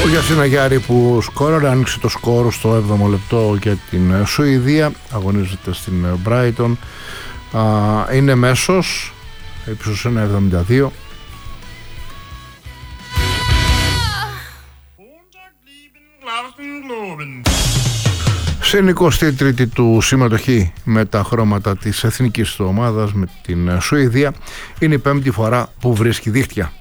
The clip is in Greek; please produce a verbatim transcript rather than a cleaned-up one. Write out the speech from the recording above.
Γιάννη Αγιάρη που σκόραρε, άνοιξε το σκορ στο έβδομο λεπτό για την Σουηδία, αγωνίζεται στην Brighton, είναι μέσος, ύψος ένα εβδομήντα δύο. Στην εικοστή τρίτη του συμμετοχή με τα χρώματα της εθνικής του ομάδας με την Σουηδία, είναι η πέμπτη φορά που βρίσκει δίχτυα.